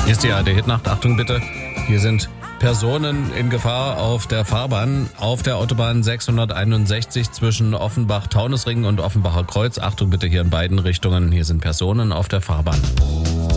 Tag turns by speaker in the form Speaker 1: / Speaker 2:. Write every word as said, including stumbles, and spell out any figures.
Speaker 1: Hier ist die A R D-Hitnacht. Achtung bitte, hier sind Personen in Gefahr auf der Fahrbahn auf der Autobahn sechshunderteinundsechzig zwischen Offenbach-Taunusring und Offenbacher Kreuz. Achtung bitte hier in beiden Richtungen, hier sind Personen auf der Fahrbahn.